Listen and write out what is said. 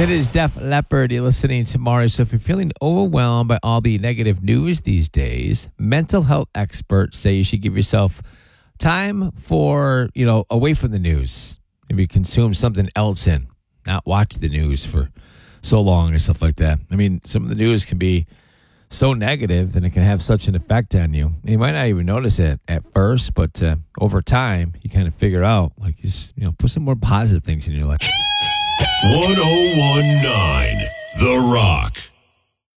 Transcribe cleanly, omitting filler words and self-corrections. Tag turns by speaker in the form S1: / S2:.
S1: It is Def Leppard. You're listening to Mari. So if you're feeling overwhelmed by all the negative news these days, mental health experts say you should give yourself time for, away from the news. Maybe consume something else and not watch the news for so long or stuff like that. I mean, some of the news can be so negative that it can have such an effect on you. You might not even notice it at first, but over time, you kind of figure out, put some more positive things in your life.
S2: 1019 The Rock.